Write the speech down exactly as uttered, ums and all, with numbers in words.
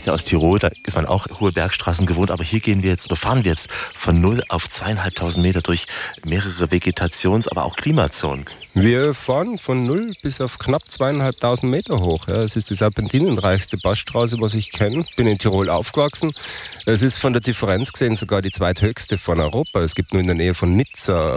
ist ja aus Tirol, da ist man auch hohe Bergstraßen gewohnt, aber hier gehen wir jetzt oder fahren wir jetzt von null auf zweieinhalbtausend Meter durch mehrere Vegetations-, aber auch Klimazonen. Wir fahren von null bis auf knapp zweieinhalbtausend Meter hoch. Ja, es ist die serpentinenreichste Passstraße, was ich kenne. Bin in Tirol aufgewachsen. Es ist von der Differenz gesehen sogar die zweithöchste von Europa. Es gibt nur in der Nähe von Nizza